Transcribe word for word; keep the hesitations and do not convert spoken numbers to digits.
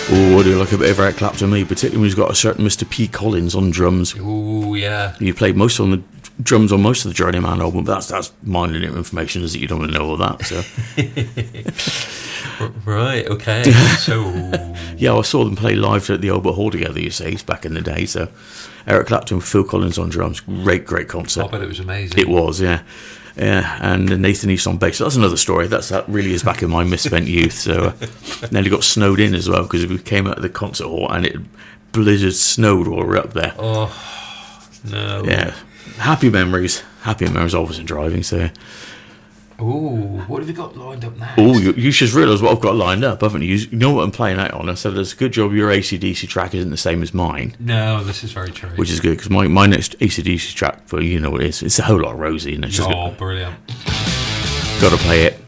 Oh, I do like a bit of Eric Clapton, me, particularly when he's got a certain Mister P. Collins on drums. Oh, yeah. You played most on the drums on most of the Journeyman album, but that's that's minor information, is it? You don't want to know all that. So. Right, okay. So yeah, I saw them play live at the Albert Hall together, you see, back in the day. So Eric Clapton, Phil Collins on drums, great, great concert. I bet it was amazing. It was, yeah. Yeah, and Nathan East on bass. So that's another story. That's That really is back in my misspent youth. So uh, nearly got snowed in as well, because we came out of the concert hall and it blizzard snowed while we were up there. Oh, no. Yeah, happy memories. Happy memories. I wasn't driving, so... Oh, what have you got lined up next? Oh, you, you should realise what I've got lined up, haven't you? You know what I'm playing out on. I said there's a good job your A C D C track isn't the same as mine. No, this is very true. Which is good, because my, my next A C D C track, for you know what it is, it's a whole lot of Rosie. And it's just oh, got, brilliant. got to play it.